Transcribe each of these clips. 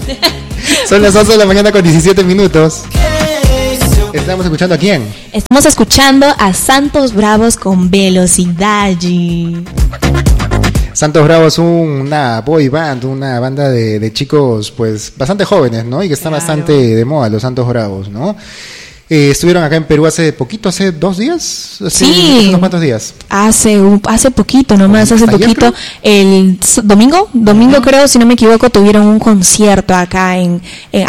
Son las 11 de la mañana con 17 minutos. ¿Estamos escuchando a quién? Estamos escuchando a Santos Bravos con Velocidad. Santos Bravos es una boy band, una banda de chicos pues bastante jóvenes, ¿no? Y que están bastante de moda, los Santos Bravos, ¿no? Estuvieron acá en Perú hace poquito, hace 2 días, sí, unos cuantos días. Hace poquito nomás, hace poquito, el domingo creo, si no me equivoco, tuvieron un concierto acá en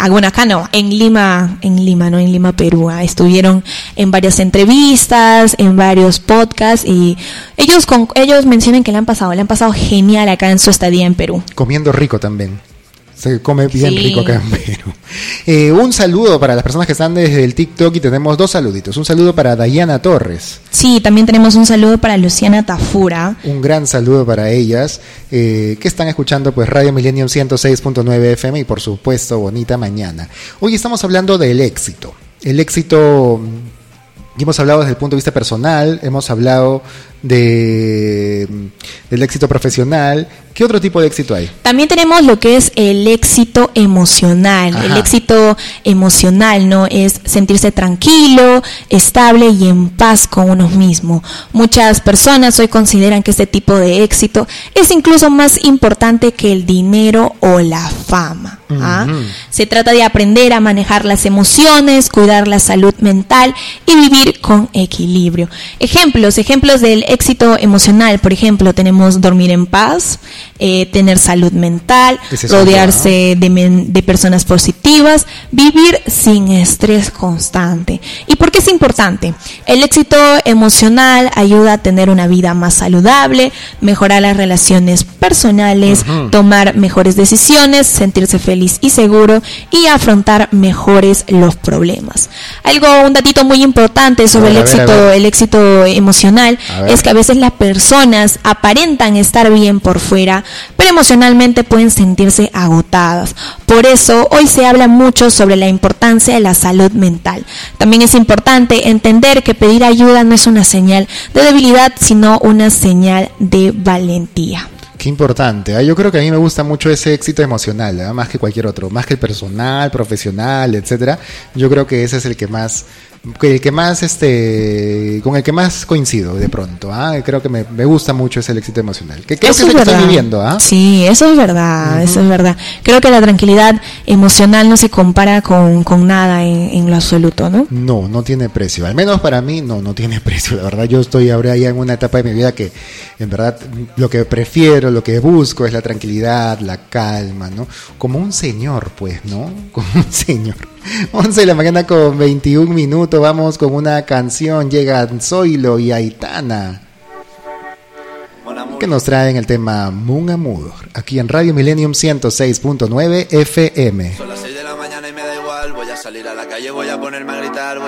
Lima, Perú. Estuvieron en varias entrevistas, en varios podcasts y ellos mencionan que le han pasado genial acá en su estadía en Perú. Comiendo rico también. Se come bien rico acá en Perú. Un saludo para las personas que están desde el TikTok y tenemos 2 saluditos. Un saludo para Dayana Torres. Sí, también tenemos un saludo para Luciana Tafura. Un gran saludo para ellas que están escuchando pues Radio Millennium 106.9 FM y por supuesto Bonita Mañana. Hoy estamos hablando del éxito. El éxito, y hemos hablado desde el punto de vista personal, hemos hablado del éxito profesional. ¿Qué otro tipo de éxito hay? También tenemos lo que es el éxito emocional. Ajá. El éxito emocional, ¿no? Es sentirse tranquilo, estable y en paz con uno mismo. Muchas personas hoy consideran que este tipo de éxito es incluso más importante que el dinero o la fama. ¿Ah? Uh-huh. Se trata de aprender a manejar las emociones, cuidar la salud mental y vivir con equilibrio. Ejemplos del éxito emocional, por ejemplo, tenemos dormir en paz, tener salud mental, rodearse de personas positivas, vivir sin estrés constante. ¿Y por qué es importante? El éxito emocional ayuda a tener una vida más saludable, mejorar las relaciones personales, uh-huh, tomar mejores decisiones, sentirse feliz y seguro y afrontar mejores los problemas. Un datito muy importante sobre el éxito emocional es que a veces las personas aparentan estar bien por fuera, pero emocionalmente pueden sentirse agotadas. Por eso hoy se habla mucho sobre la importancia de la salud mental. También es importante entender que pedir ayuda no es una señal de debilidad, sino una señal de valentía. Qué importante. Yo creo que a mí me gusta mucho ese éxito emocional, más que cualquier otro, más que el personal, profesional, etcétera. Yo creo que ese es con el que más coincido de pronto. Creo que me gusta mucho ese éxito emocional. Que creo que es el que estoy viviendo. Sí, eso es verdad, uh-huh, eso es verdad. Creo que la tranquilidad emocional no se compara con nada en lo absoluto, ¿no? No tiene precio. Al menos para mí no tiene precio. La verdad, yo estoy ahora ya en una etapa de mi vida que en verdad lo que prefiero, lo que busco es la tranquilidad, la calma, ¿no? Como un señor, pues, ¿no? Como un señor. 11 de la mañana con 21 minutos, vamos con una canción, llegan Zoilo y Aitana, que nos traen el tema Mon Amour, aquí en Radio Millennium 106.9 FM. Son las 6 de la mañana y me da igual, voy a salir a la calle, voy a ponerme a gritar.